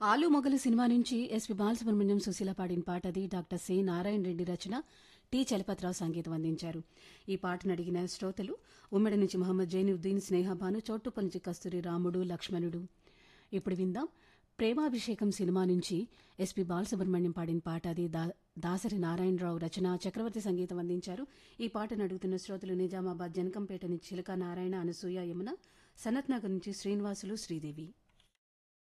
ఆలు మొగలు సినిమా నుంచి ఎస్పి బాలసుబ్రహ్మణ్యం సుశీల పాడిన పాట అది. డాక్టర్ సి నారాయణ రెడ్డి రచన, టి చలపతిరావు సంగీతం అందించారు. ఈ పాటను అడిగిన శ్రోతలు ఉమ్మడి నుంచి మహమ్మద్ జైనుద్దీన్, స్నేహబాను, చోటుప్పల్ నుంచి కస్తూరి రాముడు, లక్ష్మణుడు. ఇప్పుడు విందాం ప్రేమాభిషేకం సినిమా నుంచి ఎస్పి బాలసుబ్రహ్మణ్యం పాడిన పాట అది. దాసరి నారాయణరావు రచన, చక్రవర్తి సంగీతం అందించారు. ఈ పాటను అడుగుతున్న శ్రోతలు నిజామాబాద్, జనకంపేట నుంచి చిలక నారాయణ, అనసూయ, యమున, సనత్ నగర్ నుంచి శ్రీనివాసులు, శ్రీదేవి.